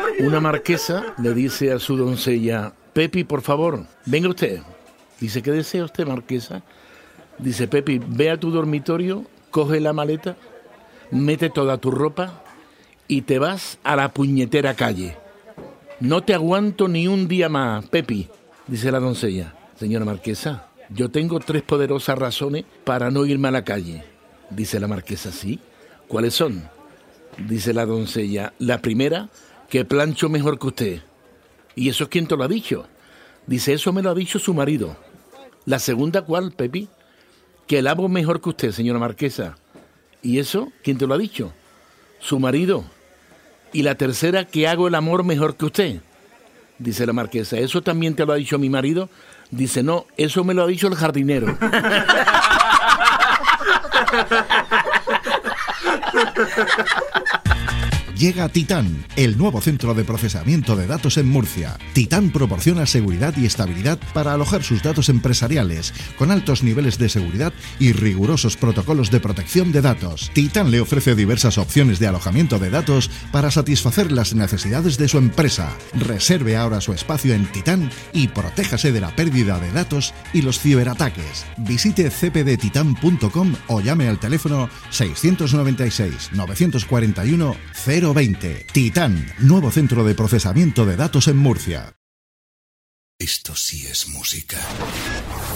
Una marquesa le dice a su doncella: Pepi, por favor, venga usted. Dice: ¿qué desea usted, marquesa? Dice: Pepi, ve a tu dormitorio, coge la maleta, mete toda tu ropa y te vas a la puñetera calle. No te aguanto ni un día más, Pepi. Dice la doncella: señora marquesa, yo tengo 3 poderosas razones para no irme a la calle. Dice la marquesa: ¿sí? ¿Cuáles son? Dice la doncella: la primera, que plancho mejor que usted. ¿Y eso es quién te lo ha dicho? Dice: eso me lo ha dicho su marido. La segunda, ¿cuál, Pepi? Que lavo mejor que usted, señora marquesa. ¿Y eso quién te lo ha dicho? Su marido. Y la tercera, que hago el amor mejor que usted. Dice la marquesa: ¿eso también te lo ha dicho mi marido? Dice: no, eso me lo ha dicho el jardinero. Llega Titán, el nuevo centro de procesamiento de datos en Murcia. Titán proporciona seguridad y estabilidad para alojar sus datos empresariales, con altos niveles de seguridad y rigurosos protocolos de protección de datos. Titán le ofrece diversas opciones de alojamiento de datos para satisfacer las necesidades de su empresa. Reserve ahora su espacio en Titán y protéjase de la pérdida de datos y los ciberataques. Visite cpdtitan.com o llame al teléfono 696 941 020. Titán, nuevo centro de procesamiento de datos en Murcia. Esto sí es música.